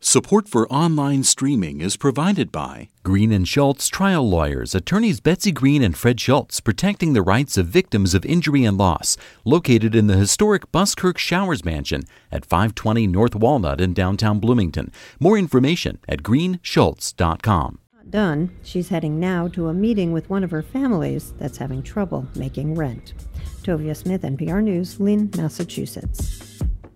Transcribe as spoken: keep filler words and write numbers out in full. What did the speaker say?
Support for online streaming is provided by Green and Schultz Trial Lawyers, attorneys Betsy Green and Fred Schultz, protecting the rights of victims of injury and loss, located in the historic Buskirk Showers Mansion at five twenty North Walnut in downtown Bloomington. More information at green schultz dot com. Done, she's heading now to a meeting with one of her families that's having trouble making rent. Tovia Smith, N P R News, Lynn, Massachusetts.